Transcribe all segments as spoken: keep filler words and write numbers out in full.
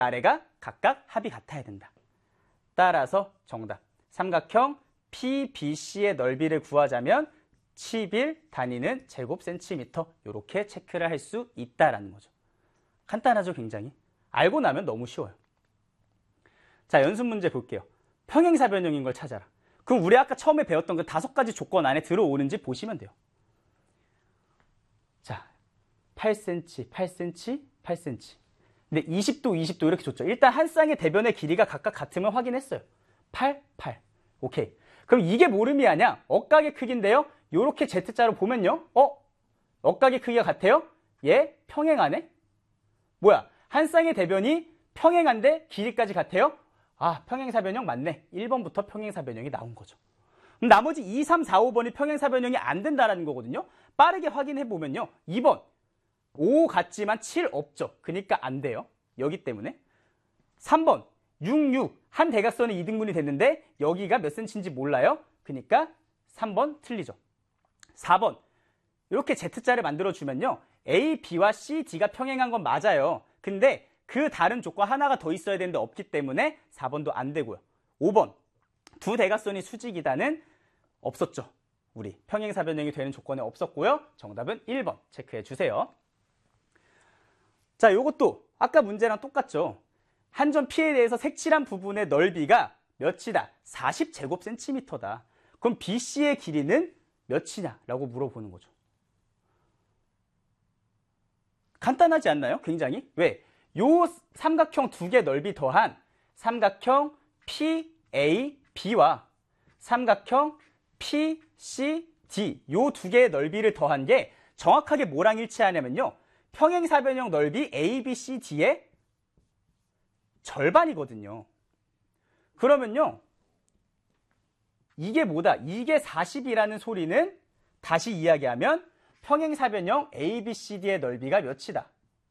아래가 각각 합이 같아야 된다. 따라서 정답. 삼각형 피비씨의 넓이를 구하자면 십일 단위는 제곱센티미터 이렇게 체크를 할 수 있다라는 거죠. 간단하죠, 굉장히. 알고 나면 너무 쉬워요. 자, 연습 문제 볼게요. 평행사변형인 걸 찾아라. 그럼 우리 아까 처음에 배웠던 그 다섯 가지 조건 안에 들어오는지 보시면 돼요. 자, 팔 센티미터, 팔 센티미터, 팔 센티미터. 근데 이십 도, 이십 도 이렇게 줬죠. 일단 한 쌍의 대변의 길이가 각각 같음을 확인했어요. 팔, 팔. 오케이. 그럼 이게 뭘 의미하냐? 억각의 크기인데요. 요렇게 Z자로 보면요. 어? 억각의 크기가 같아요? 얘 평행하네? 뭐야? 한 쌍의 대변이 평행한데 길이까지 같아요? 아, 평행사변형 맞네. 일 번부터 평행사변형이 나온 거죠. 그럼 나머지 이, 삼, 사, 오 번이 평행사변형이 안 된다는 거거든요. 빠르게 확인해 보면요. 이 번. 오 같지만 칠 없죠. 그러니까 안 돼요. 여기 때문에. 삼 번. 육, 육. 한 대각선이 이등분이 됐는데 여기가 몇 센치인지 몰라요. 그러니까 삼 번 틀리죠. 사 번. 이렇게 Z자를 만들어주면요. A, B와 C, D가 평행한 건 맞아요. 근데 그 다른 조건 하나가 더 있어야 되는데 없기 때문에 사 번도 안 되고요. 오 번. 두 대각선이 수직이다는 없었죠. 우리 평행사변형이 되는 조건에 없었고요. 정답은 일 번 체크해 주세요. 자, 요것도 아까 문제랑 똑같죠. 한 점 P에 대해서 색칠한 부분의 넓이가 몇이다? 사십 제곱센티미터다. 그럼 비씨의 길이는 몇이냐? 라고 물어보는 거죠. 간단하지 않나요? 굉장히. 왜? 요 삼각형 두 개 넓이 더한 삼각형 피에이비와 삼각형 피씨디 요 두 개의 넓이를 더한 게 정확하게 뭐랑 일치하냐면요. 평행사변형 넓이 에이비씨디의 절반이거든요. 그러면요. 이게 뭐다? 이게 사십이라는 소리는 다시 이야기하면 평행사변형 에이비씨디의 넓이가 몇이다?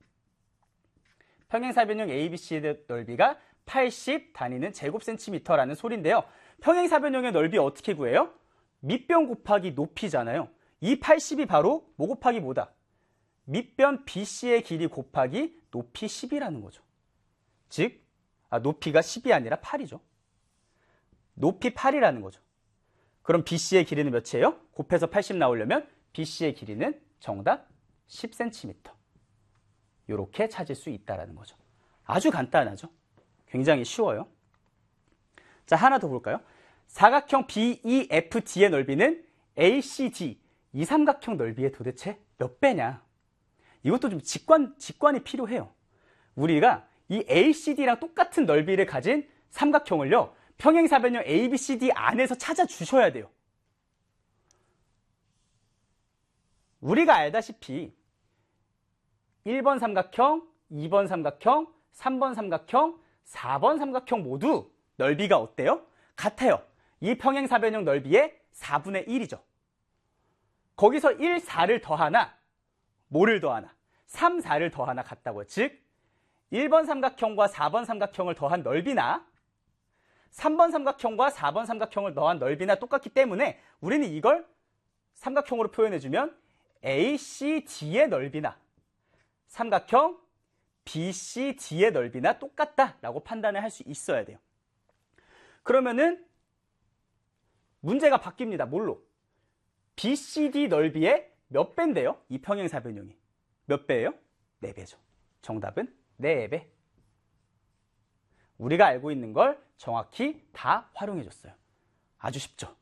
평행사변형 에이비씨디의 넓이가 팔십 단위는 제곱센티미터라는 소리인데요. 평행사변형의 넓이 어떻게 구해요? 밑변 곱하기 높이잖아요. 이 팔십이 바로 뭐 곱하기 뭐다? 밑변 비씨의 길이 곱하기 높이 십이라는 거죠. 즉, 아, 높이가 십이 아니라 팔이죠. 높이 팔이라는 거죠. 그럼 비씨의 길이는 몇이에요? 곱해서 팔십 나오려면 비씨의 길이는 정답 십 센티미터. 이렇게 찾을 수 있다는 거죠. 아주 간단하죠. 굉장히 쉬워요. 자, 하나 더 볼까요? 사각형 비이에프디의 넓이는 에이씨디, 이 삼각형 넓이의 도대체 몇 배냐? 이것도 좀 직관, 직관이 필요해요. 우리가 이 에이씨디랑 똑같은 넓이를 가진 삼각형을요, 평행사변형 에이비씨디 안에서 찾아주셔야 돼요. 우리가 알다시피 일 번 삼각형, 이 번 삼각형, 삼 번 삼각형, 사 번 삼각형 모두 넓이가 어때요? 같아요. 이 평행사변형 넓이의 사분의 일이죠. 거기서 일, 사를 더하나, 뭐를 더하나? 삼, 사를 더하나 같다고요. 즉, 일 번 삼각형과 사 번 삼각형을 더한 넓이나 삼 번 삼각형과 사 번 삼각형을 더한 넓이나 똑같기 때문에 우리는 이걸 삼각형으로 표현해주면 에이씨디의 넓이나 삼각형 비씨디의 넓이나 똑같다라고 판단을 할 수 있어야 돼요. 그러면은 문제가 바뀝니다. 뭘로? 비씨디 넓이의 몇 배인데요? 이 평행사변형이. 몇 배예요? 네 배죠. 정답은 네 배. 우리가 알고 있는 걸 정확히 다 활용해줬어요. 아주 쉽죠?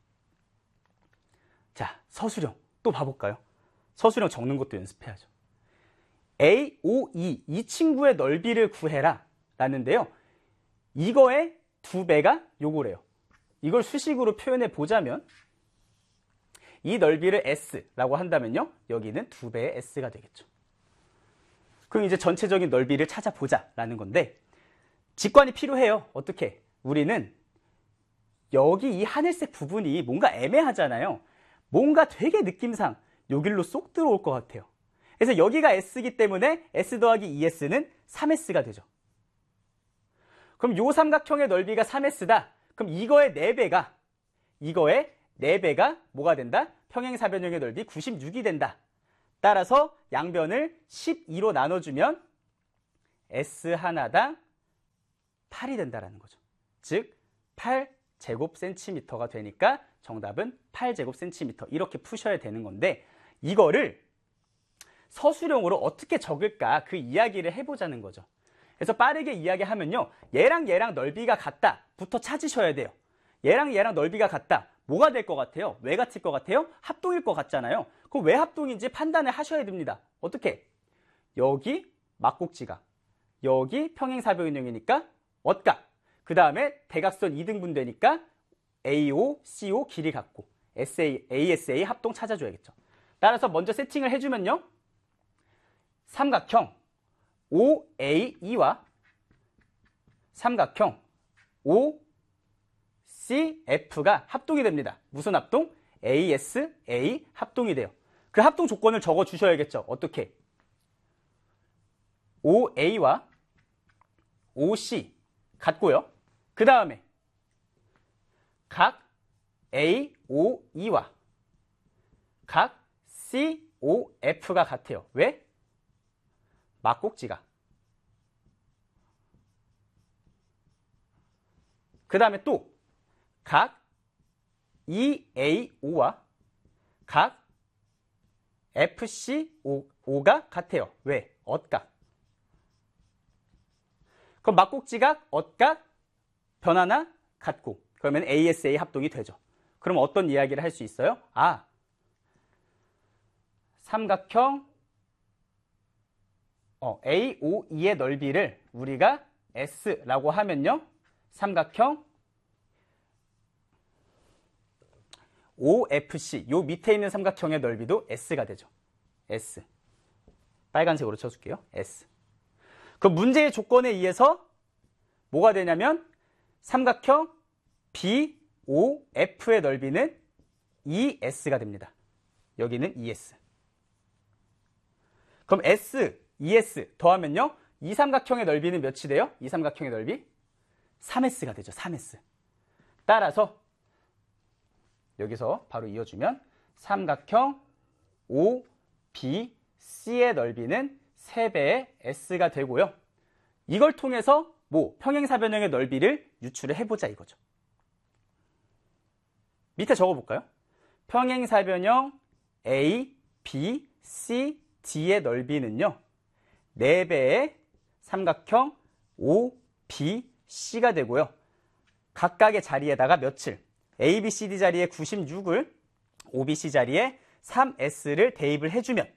자, 서술형 또 봐볼까요? 서술형 적는 것도 연습해야죠. 에이, 오, 이, 이 친구의 넓이를 구해라 라는데요. 이거의 두 배가 요거래요. 이걸 수식으로 표현해 보자면 이 넓이를 S라고 한다면요. 여기는 두 배의 S가 되겠죠. 그럼 이제 전체적인 넓이를 찾아보자 라는 건데 직관이 필요해요. 어떻게? 우리는 여기 이 하늘색 부분이 뭔가 애매하잖아요. 뭔가 되게 느낌상 여기로 쏙 들어올 것 같아요. 그래서 여기가 S이기 때문에 S 더하기 이 에스는 삼 에스가 되죠. 그럼 요 삼각형의 넓이가 삼 에스다. 그럼 이거의 네 배가 이거의 네 배가 뭐가 된다? 평행사변형의 넓이 구십육이 된다. 따라서 양변을 십이로 나눠주면 S 하나당 팔이 된다라는 거죠. 즉 팔 제곱센티미터가 되니까 정답은 팔 제곱센티미터 이렇게 푸셔야 되는 건데, 이거를 서술형으로 어떻게 적을까 그 이야기를 해보자는 거죠. 그래서 빠르게 이야기하면요, 얘랑 얘랑 넓이가 같다 부터 찾으셔야 돼요. 얘랑 얘랑 넓이가 같다. 뭐가 될 것 같아요? 왜 같을 것 같아요? 합동일 것 같잖아요. 그럼 왜 합동인지 판단을 하셔야 됩니다. 어떻게? 여기 막곡지각, 여기 평행사변형이니까 어각, 그 다음에 대각선 이등분 되니까 에이오, 씨오 길이 같고 에스에이, 에이에스에이 합동 찾아줘야겠죠. 따라서 먼저 세팅을 해주면요, 삼각형 오에이이와 삼각형 오씨에프가 합동이 됩니다. 무슨 합동? 에이에스에이 합동이 돼요. 그 합동 조건을 적어 주셔야겠죠. 어떻게? 오에이와 오씨 같고요. 그 다음에 각 에이오이와 각 씨오에프가 같아요. 왜? 막곡지각. 그 다음에 또 각 이에이오와 각 에프씨오가 같아요. 왜? 엇각. 그럼 막곡지각, 엇각, 변하나 같고, 그러면 에이에스에이 합동이 되죠. 그럼 어떤 이야기를 할 수 있어요? 아, 삼각형 어, 에이오이의 넓이를 우리가 S라고 하면요, 삼각형 오에프씨, 요 밑에 있는 삼각형의 넓이도 S가 되죠. S. 빨간색으로 쳐줄게요. S. 그 문제의 조건에 의해서 뭐가 되냐면 삼각형 비오에프의 넓이는 이에스가 됩니다. 여기는 이에스. 그럼 S, 이에스 더하면요, 이 삼각형의 넓이는 몇이 돼요? 이 삼각형의 넓이? 삼에스가 되죠. 삼에스. 따라서 여기서 바로 이어주면 삼각형 오비씨의 넓이는 세 배의 S가 되고요. 이걸 통해서 뭐 평행사변형의 넓이를 유출을 해보자 이거죠. 밑에 적어볼까요? 평행사변형 A, B, C, D의 넓이는요, 네 배의 삼각형 오 비 씨가 되고요. 각각의 자리에다가 몇을? 에이 비 씨 디 자리에 구십육을, 오 비 씨 자리에 삼 에스를 대입을 해주면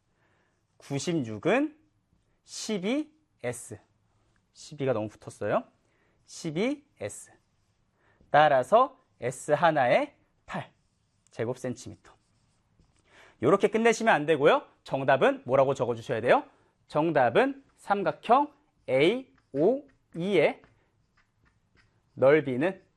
구십육은 십이 에스. 십이가 너무 붙었어요. 십이 에스. 따라서 S 하나에 팔 제곱센티미터. 이렇게 끝내시면 안 되고요. 정답은 뭐라고 적어주셔야 돼요? 정답은 삼각형 에이오이의 넓이는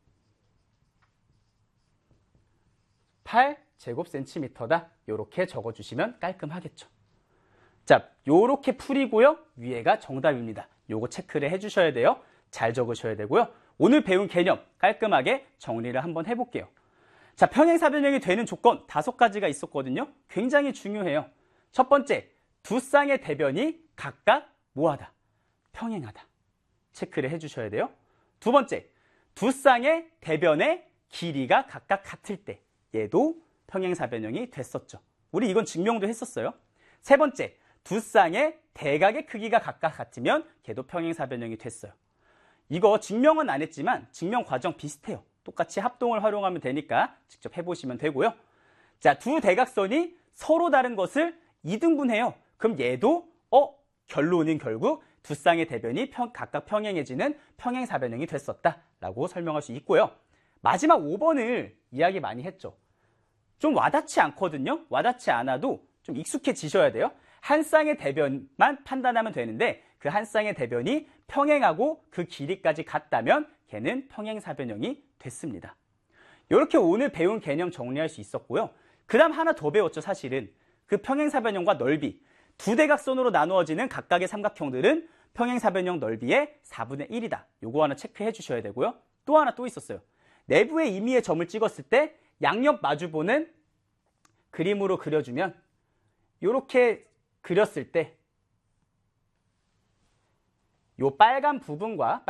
팔 제곱센티미터다. 이렇게 적어주시면 깔끔하겠죠. 자, 요렇게 풀이고요. 위에가 정답입니다. 요거 체크를 해주셔야 돼요. 잘 적으셔야 되고요. 오늘 배운 개념 깔끔하게 정리를 한번 해볼게요. 자, 평행사변형이 되는 조건 다섯 가지가 있었거든요. 굉장히 중요해요. 첫 번째, 두 쌍의 대변이 각각 뭐하다? 평행하다. 체크를 해주셔야 돼요. 두 번째, 두 쌍의 대변의 길이가 각각 같을 때 얘도 평행사변형이 됐었죠. 우리 이건 증명도 했었어요. 세 번째, 두 쌍의 대각의 크기가 각각 같으면 걔도 평행사변형이 됐어요. 이거 증명은 안 했지만 증명 과정 비슷해요. 똑같이 합동을 활용하면 되니까 직접 해보시면 되고요. 자, 두 대각선이 서로 다른 것을 이등분해요. 그럼 얘도 어 결론은 결국 두 쌍의 대변이 평, 각각 평행해지는 평행사변형이 됐었다라고 설명할 수 있고요. 마지막 오 번을 이야기 많이 했죠. 좀 와닿지 않거든요. 와닿지 않아도 좀 익숙해지셔야 돼요. 한 쌍의 대변만 판단하면 되는데 그 한 쌍의 대변이 평행하고 그 길이까지 같다면 걔는 평행사변형이 됐습니다. 이렇게 오늘 배운 개념 정리할 수 있었고요. 그 다음 하나 더 배웠죠. 사실은 그 평행사변형과 넓이, 두 대각선으로 나누어지는 각각의 삼각형들은 평행사변형 넓이의 사분의 일이다. 요거 하나 체크해 주셔야 되고요. 또 하나 또 있었어요. 내부에 임의의 점을 찍었을 때 양옆 마주보는 그림으로 그려주면 이렇게 그렸을 때 요 빨간 부분과